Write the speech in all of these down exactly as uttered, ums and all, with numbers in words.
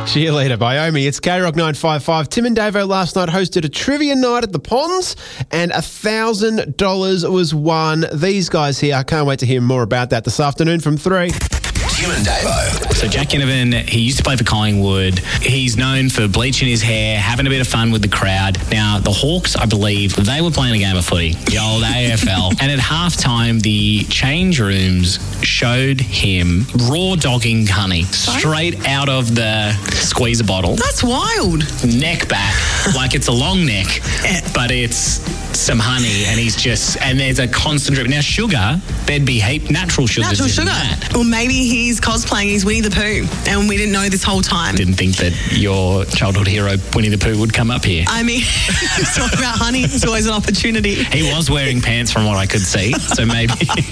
Cheerleader by Omi. It's K Rock nine five five. Tim and Davo last night hosted a trivia night at the Ponds and one thousand dollars was won. These guys here, I can't wait to hear more about that this afternoon from three. Tim and Davo. So Jack Ginnivan, he used to play for Collingwood. He's known for bleaching his hair, having a bit of fun with the crowd. Now, the Hawks, I believe, they were playing a game of footy, the old A F L. And at halftime, the change rooms showed him raw dogging honey straight out of the squeezer bottle. That's wild. Neck back, like it's a long neck, but it's some honey, and he's just, and there's a constant drip. Now, sugar, there'd be heap natural sugars Natural in sugar. that. Or maybe he's cosplaying, he's Winnie the Pooh, and we didn't know this whole time. Didn't think that your childhood hero, Winnie the Pooh, would come up here. I mean, talking about honey, it's always an opportunity. He was wearing pants from what I could see, so maybe.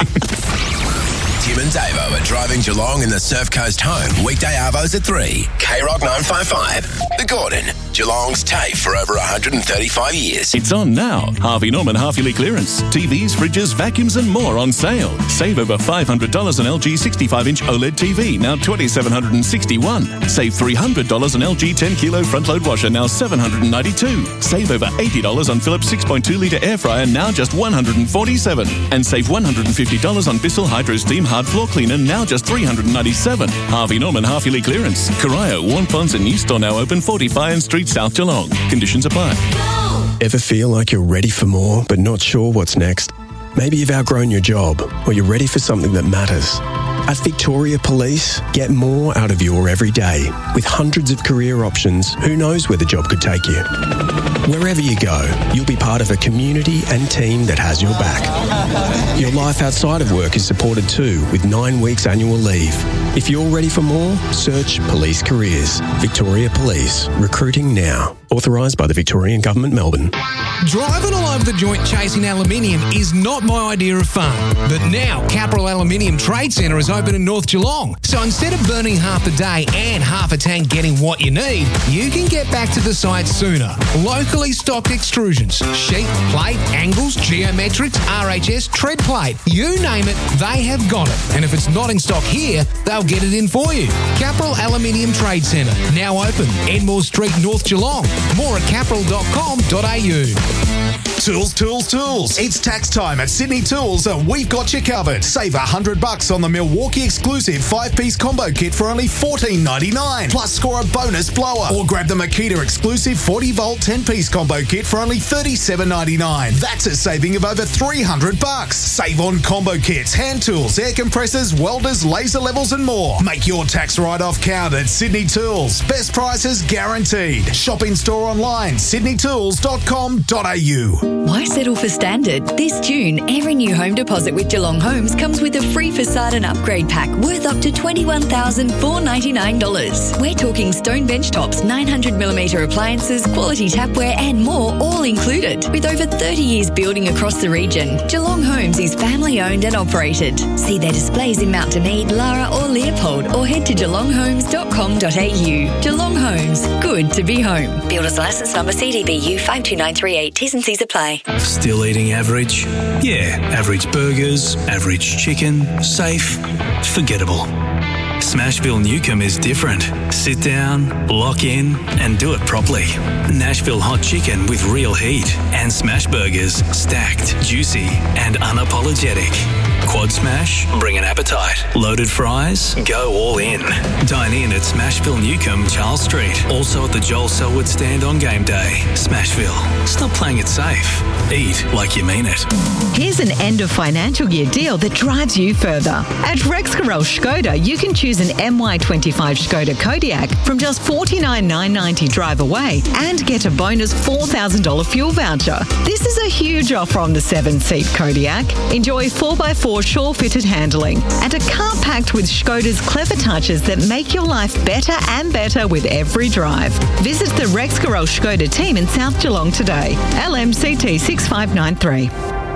Tim and Davo are driving Geelong in the Surf Coast home. Weekday arvos at three. K Rock nine five five. The Gordon. Geelong's TAFE for over one hundred thirty-five years. It's on now. Harvey Norman half-yearly clearance. T Vs, fridges, vacuums and more on sale. Save over five hundred dollars on L G sixty-five inch OLED T V, now two thousand seven hundred sixty-one dollars. Save three hundred dollars on L G ten kilo front-load washer, now seven hundred ninety-two dollars. Save over eighty dollars on Philips six point two litre air fryer, now just one hundred forty-seven dollars. And save one hundred fifty dollars on Bissell Hydro Steam hard floor cleaner, now just three hundred ninety-seven dollars. Harvey Norman half-yearly clearance. Corio, Warn Ponds and new store now open, forty Fire Street, South Geelong. Conditions apply. Ever feel like you're ready for more but not sure what's next? Maybe you've outgrown your job or you're ready for something that matters. At Victoria Police, get more out of your everyday. With hundreds of career options, who knows where the job could take you? Wherever you go, you'll be part of a community and team that has your back. Your life outside of work is supported too, with nine weeks annual leave. If you're ready for more, search Police Careers. Victoria Police. Recruiting now. Authorised by the Victorian Government, Melbourne. Driving all over the joint chasing aluminium is not my idea of fun. But now, Capral Aluminium Trade Centre is open in North Geelong. So instead of burning half the day and half a tank getting what you need, you can get back to the site sooner. Locally stocked extrusions, sheet, plate, angles, geometrics, R H S, tread plate. You name it, they have got it. And if it's not in stock here, they'll get it in for you. Capral Aluminium Trade Centre, now open, Enmore Street, North Geelong. More at capral dot com dot a u. Tools, tools, tools. It's tax time at Sydney Tools and we've got you covered. Save one hundred bucks on the Milwaukee exclusive five-piece combo kit for only fourteen ninety-nine. Plus score a bonus blower. Or grab the Makita exclusive forty volt ten-piece combo kit for only thirty-seven ninety-nine. That's a saving of over three hundred bucks. Save on combo kits, hand tools, air compressors, welders, laser levels and more. Make your tax write-off count at Sydney Tools. Best prices guaranteed. Shop in store online, sydney tools dot com dot a u. Why settle for standard? This June, every new home deposit with Geelong Homes comes with a free facade and upgrade pack worth up to twenty-one thousand four hundred ninety-nine dollars. We're talking stone bench tops, nine hundred millimetre appliances, quality tapware and more, all included. With over thirty years building across the region, Geelong Homes is family owned and operated. See their displays in Mount Dunedin, Lara or Leopold, or head to geelong homes dot com dot a u. Geelong Homes, good to be home. Builder's licence number C D B U five two nine three eight. T's and C's apply. Still eating average? Yeah, average burgers, average chicken, safe, forgettable. Smashville Newcomb is different. Sit down, lock in, and do it properly. Nashville hot chicken with real heat and smash burgers, stacked, juicy, and unapologetic. Quad smash, bring an appetite. Loaded fries, go all in. Dine in at Smashville Newcomb, Charles Street. Also at the Joel Selwood stand on game day. Smashville. Stop playing it safe. Eat like you mean it. Here's an end of financial year deal that drives you further. At Rex Carrel Skoda, you can choose an M Y twenty-five Skoda Kodiaq from just forty-nine thousand nine hundred ninety dollars drive away and get a bonus four thousand dollars fuel voucher. This is a huge offer on the seven-seat Kodiaq. Enjoy four by four shore-fitted handling and a car packed with Skoda's clever touches that make your life better and better with every drive. Visit the Rex Carrel Skoda team in South Geelong today. L M C T six five nine three.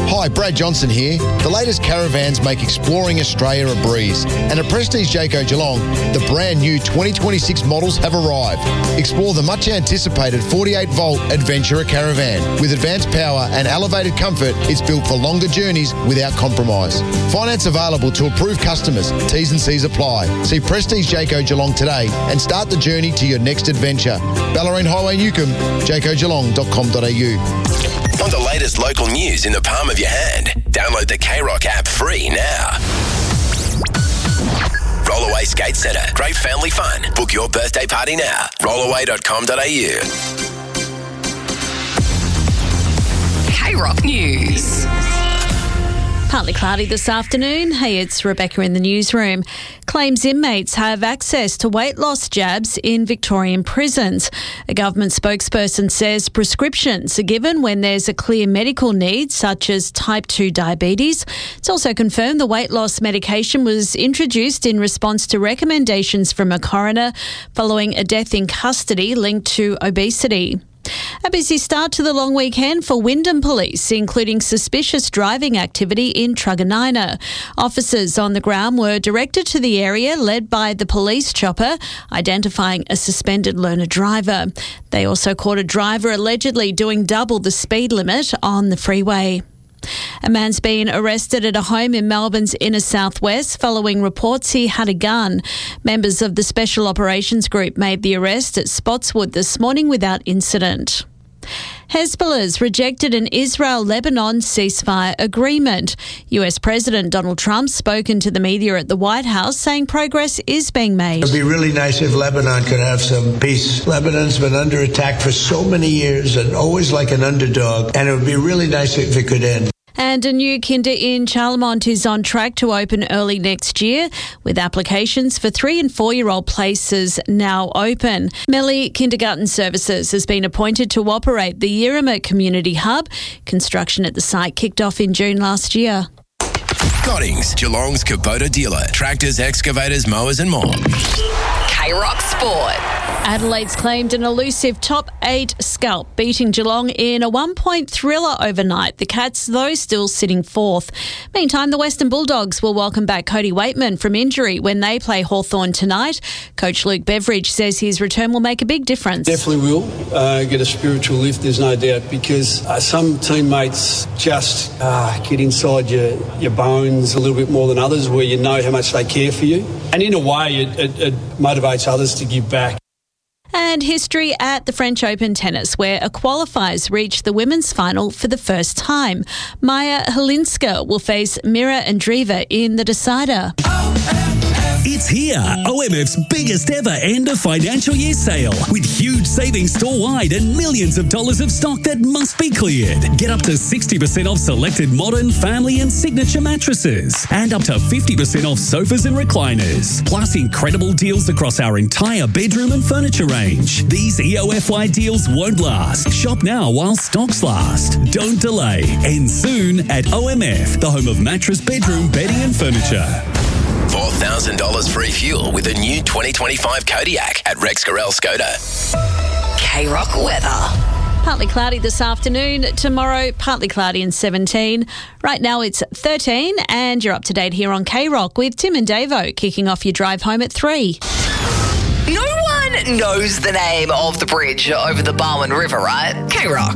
Hi, Brad Johnson here. The latest caravans make exploring Australia a breeze. And at Prestige Jayco Geelong, the brand new twenty twenty-six models have arrived. Explore the much anticipated forty-eight volt Adventurer Caravan. With advanced power and elevated comfort, it's built for longer journeys without compromise. Finance available to approved customers. T's and C's apply. See Prestige Jayco Geelong today and start the journey to your next adventure. Ballerine Highway Newcomb, jayco geelong dot com dot a u. Want the latest local news in the palm of your hand? Download the K-Rock app free now. Rollaway Skate Centre. Great family fun. Book your birthday party now. rollaway dot com dot a u. K-Rock News. Partly cloudy this afternoon. Hey, it's Rebecca in the newsroom. Claims inmates have access to weight loss jabs in Victorian prisons. A government spokesperson says prescriptions are given when there's a clear medical need, such as type two diabetes. It's also confirmed the weight loss medication was introduced in response to recommendations from a coroner following a death in custody linked to obesity. A busy start to the long weekend for Wyndham Police, including suspicious driving activity in Truganina. Officers on the ground were directed to the area, led by the police chopper, identifying a suspended learner driver. They also caught a driver allegedly doing double the speed limit on the freeway. A man's been arrested at a home in Melbourne's inner southwest following reports he had a gun. Members of the Special Operations Group made the arrest at Spotswood this morning without incident. Hezbollah's rejected an Israel-Lebanon ceasefire agreement. U S President Donald Trump spoken to the media at the White House, saying progress is being made. It would be really nice if Lebanon could have some peace. Lebanon's been under attack for so many years and always like an underdog, and it would be really nice if it could end. And a new kinder in Charlemont is on track to open early next year, with applications for three and four-year-old places now open. Mellie Kindergarten Services has been appointed to operate the Yerima Community Hub. Construction at the site kicked off in June last year. Goddings, Geelong's Kubota dealer. Tractors, excavators, mowers and more. K-Rock Sport. Adelaide's claimed an elusive top eight scalp, beating Geelong in a one-point thriller overnight. The Cats, though, still sitting fourth. Meantime, the Western Bulldogs will welcome back Cody Waitman from injury when they play Hawthorn tonight. Coach Luke Beveridge says his return will make a big difference. Definitely will uh, get a spiritual lift, there's no doubt, because uh, some teammates just uh, get inside your, your bones a little bit more than others, where you know how much they care for you. And in a way, it, it, it motivates others to give back. And history at the French Open tennis, where a qualifiers reached the women's final for the first time. Maya Halinska will face Mira Andreeva in the decider. It's here, O M F's biggest ever end of financial year sale, with huge savings store-wide and millions of dollars of stock that must be cleared. Get up to sixty percent off selected modern, family and signature mattresses, and up to fifty percent off sofas and recliners, plus incredible deals across our entire bedroom and furniture range. These E O F Y deals won't last. Shop now while stocks last. Don't delay. End soon at O M F, the home of mattress, bedroom, bedding and furniture. four thousand dollars free fuel with a new twenty twenty-five Kodiak at Rex Gorell Skoda. K-Rock weather. Partly cloudy this afternoon. Tomorrow, partly cloudy and seventeen. Right now it's thirteen, and you're up to date here on K-Rock with Tim and Davo kicking off your drive home at three. No one knows the name of the bridge over the Barwon River, right? K-Rock.